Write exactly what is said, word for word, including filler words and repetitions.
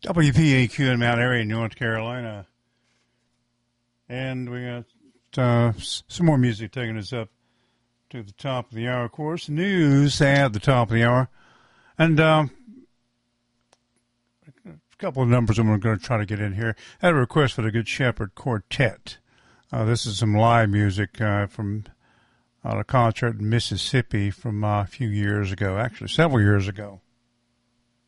W P A Q in Mount Airy, North Carolina. And we got uh, some more music taking us up to the top of the hour, of course. News at the top of the hour. And um, a couple of numbers I'm going to try to get in here. I had a request for the Good Shepherd Quartet. Uh, this is some live music uh, from uh, a concert in Mississippi from uh, a few years ago, actually several years ago.